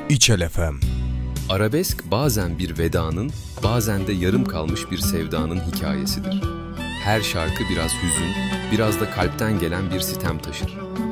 İçel FM. Arabesk bazen bir vedanın, bazen de yarım kalmış bir sevdanın hikayesidir. Her şarkı biraz hüzün, biraz da kalpten gelen bir sitem taşır.